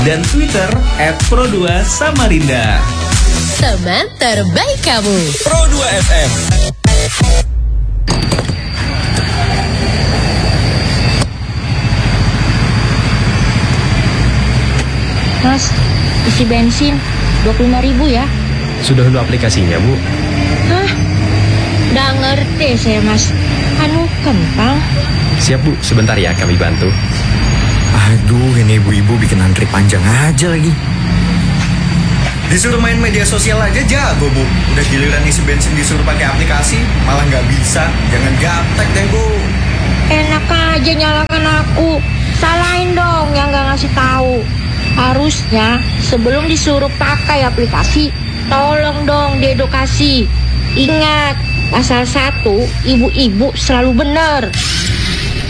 dan Twitter @pro2samarinda. Teman terbaik kamu, Pro2 FM. Mas, isi bensin 25.000 ya? Sudah dulu aplikasinya, Bu? Hah? Nggak ngerti saya, Mas. Anu kempang. Siap, Bu. Sebentar ya, kami bantu. Aduh, ini ibu-ibu bikin antri panjang aja lagi. Disuruh main media sosial aja jago, Bu. Udah giliran isi bensin disuruh pakai aplikasi, malah nggak bisa. Jangan gaptek deh, Bu. Enak aja nyalakan aku. Salahin dong yang nggak ngasih tahu. Harusnya sebelum disuruh pakai aplikasi, tolong dong diedukasi. Ingat, pasal 1, ibu-ibu selalu benar.